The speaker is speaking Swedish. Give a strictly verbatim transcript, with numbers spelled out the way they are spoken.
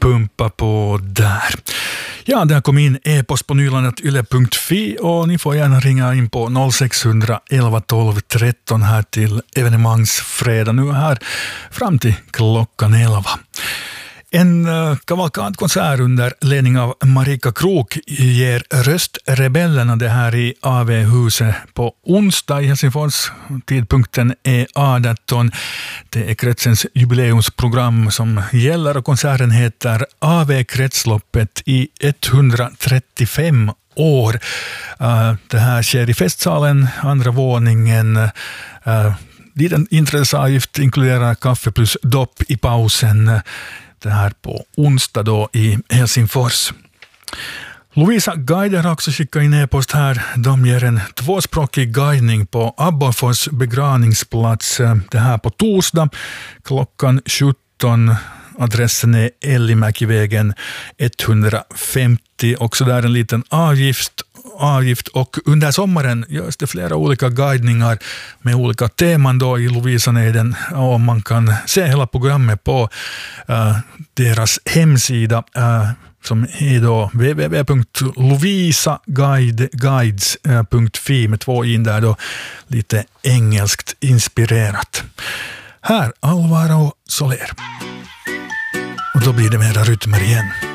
pumpa på där. Ja, där kom in e-post på nylandet yle punkt fi och ni får gärna ringa in på noll sex elva tolv tretton här till evenemangsfredag nu här fram till klockan elva. En uh, kavalkadkonsert under ledning av Marika Krok ger Röstrebellerna det här i A V-huset på onsdag i Helsingfors. Tidpunkten är arton. Det är kretsens jubileumsprogram som gäller och konserten heter A V-kretsloppet i etthundratrettiofem år. Uh, det här sker i festsalen, andra våningen. Uh, liten inträdesavgift inkluderar kaffe plus dopp i pausen. Det här på onsdag då i Helsingfors. Lovisa Guider har också skickat in e-post här. De ger en tvåspråkig guidning på Abborrfors begravningsplats. Det här på torsdag klockan sjutton. Adressen är Ellimäkivägen etthundrafemtio. Också där en liten avgift. avgift och under sommaren görs det flera olika guidningar med olika teman då i Lovisaneden och man kan se hela programmet på uh, deras hemsida uh, som är då w w w punkt lovisa guides punkt fi med två in där då lite engelskt inspirerat. Här Alvaro Soler. Och då blir det mera rytmer igen.